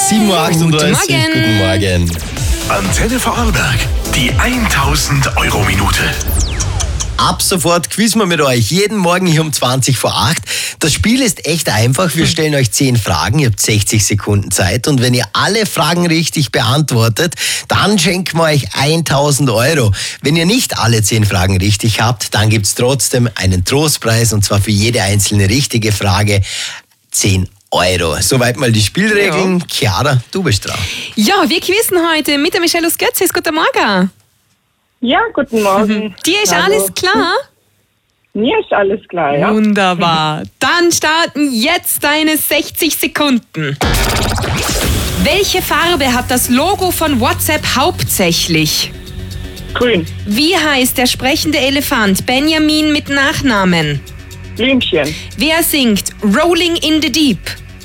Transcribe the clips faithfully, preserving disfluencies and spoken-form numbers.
sieben Uhr achtunddreißig. Guten Morgen. Guten Morgen. Antenne Vorarlberg, die tausend Euro Minute. Ab sofort quizzen wir mit euch. Jeden Morgen hier um zwanzig vor acht. Das Spiel ist echt einfach. Wir stellen euch zehn Fragen. Ihr habt sechzig Sekunden Zeit. Und wenn ihr alle Fragen richtig beantwortet, dann schenken wir euch tausend Euro. Wenn ihr nicht alle zehn Fragen richtig habt, dann gibt's trotzdem einen Trostpreis. Und zwar für jede einzelne richtige Frage zehn Euro. Soweit mal die Spielregeln. Ja. Chiara, du bist dran. Ja, wir quizzen heute mit der Michelle aus Götzis. Guten Morgen. Ja, guten Morgen. Dir ist Hallo. alles klar? Mir ist alles klar, ja. Wunderbar. Dann starten jetzt deine sechzig Sekunden. Welche Farbe hat das Logo von WhatsApp hauptsächlich? Grün. Wie heißt der sprechende Elefant Benjamin mit Nachnamen? Blümchen. Wer singt Rolling in the Deep?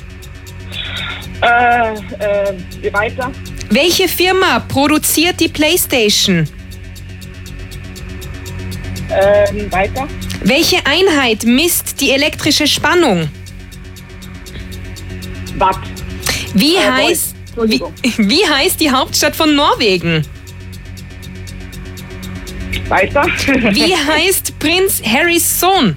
Äh, äh, weiter. Welche Firma produziert die PlayStation? Ähm, weiter. Welche Einheit misst die elektrische Spannung? Watt. Wie, Äh, heißt, Volt. wie, Entschuldigung. wie heißt die Hauptstadt von Norwegen? Weiter. Wie heißt Prinz Harrys Sohn?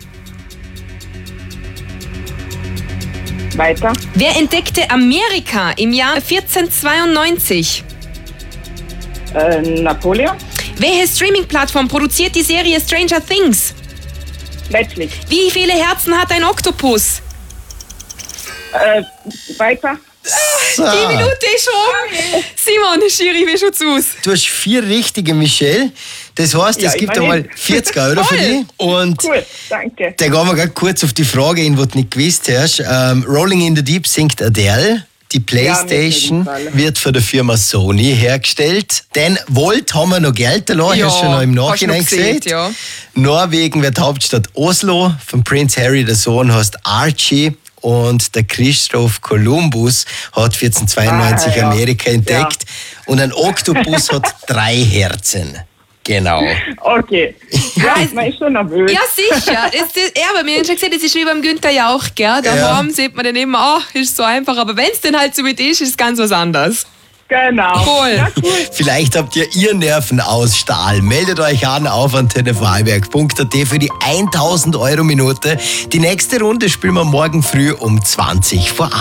weiter. Wer entdeckte Amerika im Jahr vierzehnhundertzweiundneunzig? Äh, Napoleon. Welche Streaming-Plattform produziert die Serie Stranger Things? Netflix. Wie viele Herzen hat ein Oktopus? Äh, weiter. So. Die Minute ist schon. Simon, Schiri, wie schaut's aus? Du hast vier richtige, Michelle. Das heißt, Ja, es gibt immerhin. einmal vierzig Euro für dich. Und Cool, danke. da gehen wir gerade kurz auf die Frage hin, die du nicht gewusst hast. Ähm, Rolling in the Deep singt Adele. Die PlayStation Ja, auf jeden Fall. wird von der Firma Sony hergestellt. Den Volt haben wir noch gelten lassen, Ja, hast du schon noch im hast du Nachhinein noch gesehen, gesehen. ja. Norwegen wird Hauptstadt Oslo. Von Prince Harry, der Sohn, heißt Archie. Und der Christoph Kolumbus hat vierzehnhundertzweiundneunzig Ah, ja. Amerika entdeckt. Und ein Oktopus hat drei Herzen. Genau. Okay. Ja, man ist schon nervös. Ja, sicher. Das, das, ja, aber wir haben schon gesehen, das ist wie beim Günther Jauch, gell? Daheim Ja. sieht man dann immer, ach, ist so einfach. Aber wenn es dann halt so mit ist, ist es ganz was anderes. Genau. Cool. Ja, cool. Vielleicht habt ihr ihr Nerven aus Stahl. Meldet euch an auf antenne vorarlberg punkt a t für die tausend Euro Minute. Die nächste Runde spielen wir morgen früh um zwanzig vor acht.